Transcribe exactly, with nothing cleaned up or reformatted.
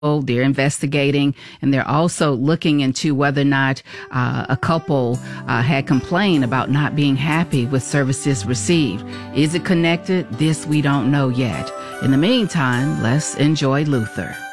They're investigating, and they're also looking into whether or not uh, a couple uh, had complained about not being happy with services received. Is it connected? This we don't know yet. In the meantime, let's enjoy Luther.